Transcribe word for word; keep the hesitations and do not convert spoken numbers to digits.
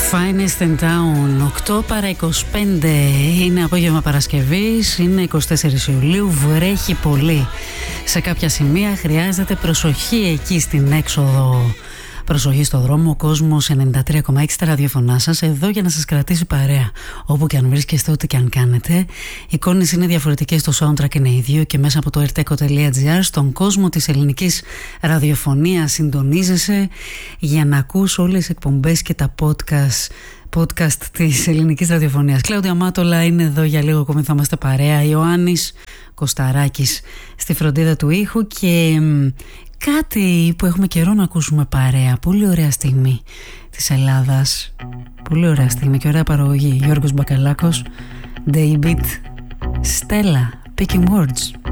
Finest in Town, οκτώ παρά είκοσι πέντε, είναι απόγευμα Παρασκευής, είναι εικοστή τέταρτη Ιουλίου, βρέχει πολύ. Σε κάποια σημεία χρειάζεται προσοχή εκεί στην έξοδο. Προσοχή στο δρόμο, ο κόσμος ενενήντα τρία κόμμα έξι, τα ραδιοφωνά σας εδώ για να σας κρατήσει παρέα. Όπου και αν βρίσκεστε, ό,τι και αν κάνετε. Οι εικόνες είναι διαφορετικές, το soundtrack είναι ίδιο και μέσα από το erteco τελεία gr στον κόσμο της ελληνικής ραδιοφωνίας συντονίζεσαι για να ακούς όλες τις εκπομπές και τα podcast. podcast της ελληνικής ραδιοφωνίας. Κλάουδια Μάτολα είναι εδώ για λίγο ακόμη, θα είμαστε παρέα. Ιωάννης Κωσταράκης στη φροντίδα του ήχου και κάτι που έχουμε καιρό να ακούσουμε παρέα. Πολύ ωραία στιγμή της Ελλάδας. Πολύ ωραία στιγμή και ωραία παραγωγή. Γιώργος Μπακαλάκος, David, Stella, Picking Words.